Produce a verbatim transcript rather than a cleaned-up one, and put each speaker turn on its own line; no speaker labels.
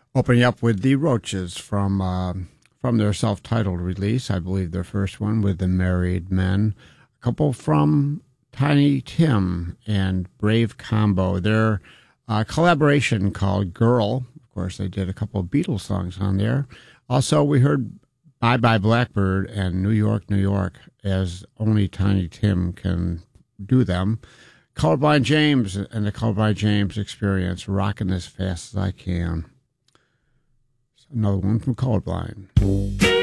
Opening up with the Roaches from uh, from their self-titled release, I believe their first one with the Married Men. A couple from Tiny Tim and Brave Combo. Their uh, collaboration called Girl. Of course, they did a couple of Beatles songs on there. Also, we heard Bye Bye Blackbird and New York, New York, as only Tiny Tim can do them. Colorblind James and the Colorblind James Experience, Rockin' as Fast as I Can. Another one from Colorblind.